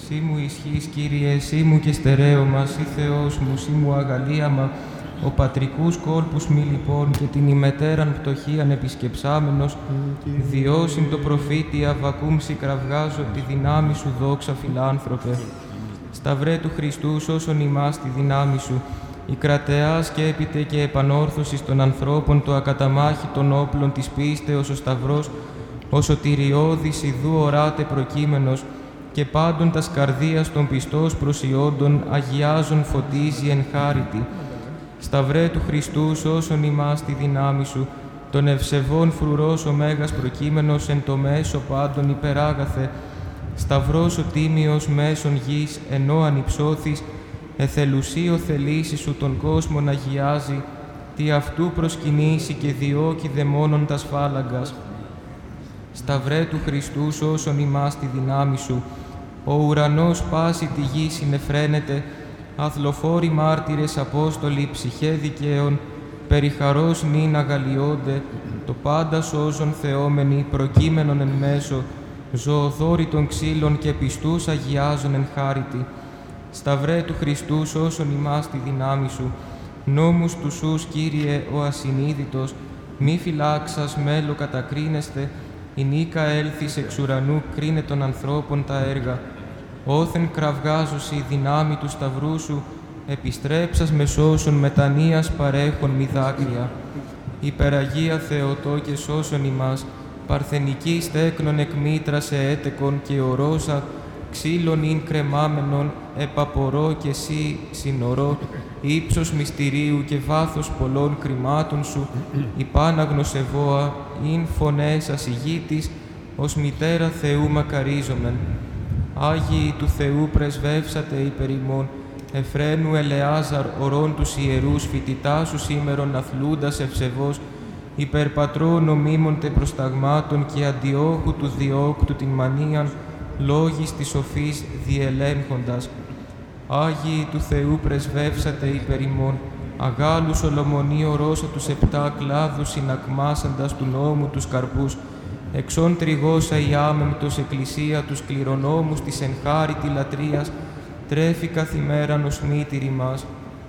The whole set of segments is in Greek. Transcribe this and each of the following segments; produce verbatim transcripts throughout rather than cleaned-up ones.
Σύ μου ισχύς, Κύριε, σύ μου και στερέωμα, σύ Θεός μου, σύ μου αγαλίαμα, ο πατρικούς κόλπους μη λοιπόν και την ημετέραν πτωχίαν επισκεψάμενος, διώσιν το προφήτη Αββακούμ σοι κραυγάζω, τη δυνάμει σου δόξα φιλάνθρωπε. Σταυρέ του Χριστού, σώσον ημάς τη δυνάμει σου, η κρατεά σκέπητε και επανόρθωσης των ανθρώπων το ακαταμάχη των όπλων της πίστεως ο Σταυρός, ο σωτηριώδης ιδού οράτε προκείμενος, και πάντων τας καρδίας των πιστός προσιόντων αγιάζων φωτίζει εν χάριτη. Σταυρέ του Χριστού, σώσον ημάς τη δυνάμει σου, τον ευσεβών φρουρός ο μέγας προκείμενος εν το μέσο πάντων υπεράγαθε, Σταυρός ο τίμιος μέσον γης, ενώ ανυψώθης, εθελουσίω θελήσει σου τον κόσμον αγιάζει, τι αυτού προσκυνήσει και διώκει δαιμόνων τας φάλαγγας. Σταυρέ του Χριστού, σώσον ημάς τη δυνάμει σου, ο ουρανός πάση τη γη συνεφραίνεται, αθλοφόροι μάρτυρες Απόστολοι, ψυχέ δικαίων, περί χαρός νυν αγαλιώνται, το πάντα σώζον θεόμενοι, προκείμενον εν μέσω, ζωοδόροι των ξύλων και πιστούς αγιάζον εν χάριτη. Σταυρέ του Χριστού, σώσον ημάς τη δυνάμει σου, νόμους του σους, Κύριε, ο ασυνείδητος, μη φυλάξας μέλο κατακρίνεστε, η νίκα έλθεις εξ ουρανού, κρίνε των ανθρώπων τα έργα. Όθεν κραυγάζωση η δυνάμει του Σταυρού σου, επιστρέψας με σώσον μετανοίας παρέχον μη δάκρυα. Υπεραγία Θεοτό και σώσον ημάς, παρθενική στέκνον εκ μήτρα σε έτεκον και ορώσα, ξύλων ειν κρεμάμενον, επαπορώ και εσύ συνορώ, ύψος μυστηρίου και βάθος πολλών κρυμάτων σου, υπάναγνος ευώα, ειν φωνές ασυγήτης, ως μητέρα Θεού μακαρίζομεν. Άγιοι του Θεού πρεσβεύσατε υπερ ημών, Εφραίνου Ελεάζαρ ορών τους ιερούς φοιτητά σου σήμερον αθλούντας ευσεβώς, υπερ πατρών νομίμων τε προσταγμάτων και αντιόχου του διώκτου την μανίαν, λόγης της σοφής διελέγχοντας. Άγιοι του Θεού πρεσβεύσατε υπερ ημών, αγάλου Σολομονή ορώσα τους επτά κλάδους συνακμάσαντας του νόμου τους καρπούς, εξών τριγώσα η άμεμπτος εκκλησία τους κληρονόμους της εν χάριτη λατρείας, τρέφει καθημέραν ως μήτηρη μας.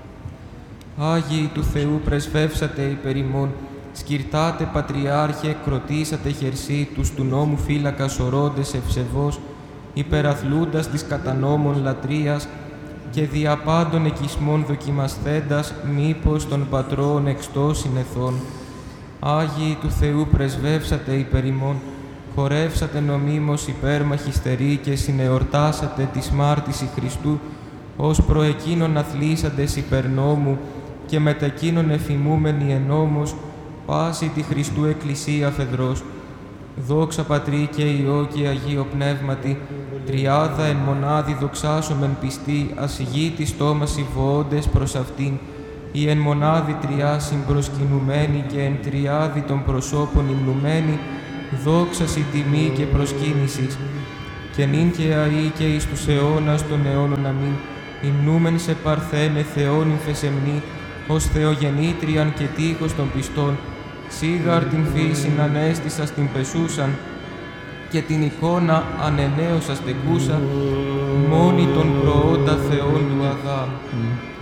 Άγιοι του Θεού πρεσβεύσατε υπερ ημών, σκυρτάτε Πατριάρχε, κροτήσατε χερσί τους του νόμου φύλακας ορώντες ευσεβώς, υπεραθλούντας της κατανόμων λατρείας και δια πάντων εκισμών δοκιμασθέντας, μήπως των πατρών εξτός συνεθών. Άγιοι του Θεού πρεσβεύσατε υπερ ημών, χορεύσατε νομίμως υπέρμαχοι στεροί και συνεορτάσατε τη σμάρτηση Χριστού, ως προεκείνων αθλήσαντες υπερ νόμου και μετακείνων εφημούμενοι εν νόμος, πάση τη Χριστού Εκκλησία φεδρός. Δόξα Πατρί και Υιό και Αγίο Πνεύματι, τριάδα εν μονάδι δοξάσομεν πιστή, ασυγήτη στόμαση βοώντες προς αυτήν, η εν μονάδι τριά συμπροσκυνουμένη και εν τριάδι των προσώπων υμνουμένη, δόξαση τιμή και προσκύνησης, και νυν και αεί και εις τους αιώνας των αιώνων αμήν, υμνούμεν σε παρθένε Θεόν υφεσεμνή, ως Θεογεννήτριαν και τείχος των πιστών, σίγαρ την φύσιν ανέστησας την πεσούσαν, και την εικόνα ανενέωσας τεκούσα, μόνη των προόντα Θεών του Αδάμ.